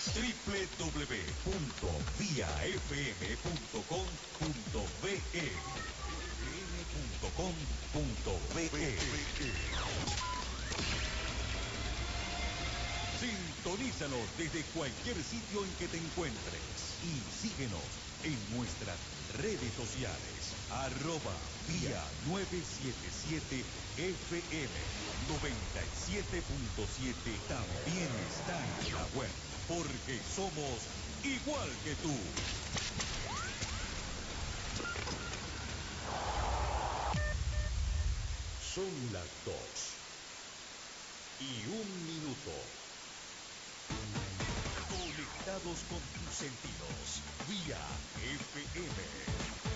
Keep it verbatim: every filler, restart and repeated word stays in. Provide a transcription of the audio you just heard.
doble u doble u doble u punto vía f m punto com punto be f m punto com punto be. Sintonízanos desde cualquier sitio en que te encuentres y síguenos en nuestras redes sociales. Arroba vía novecientos setenta y siete F M noventa y siete punto siete. También está en la web, porque somos igual que tú. Son las dos y un minuto. Conectados con tus sentidos, vía F M.